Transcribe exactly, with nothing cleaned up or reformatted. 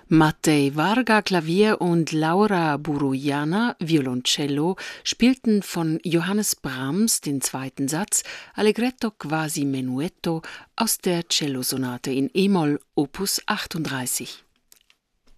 Matej Varga Klavier und Laura Burujana Violoncello spielten von Johannes Brahms den zweiten Satz Allegretto quasi menuetto aus der Cellosonate in e-Moll Opus achtunddreißig.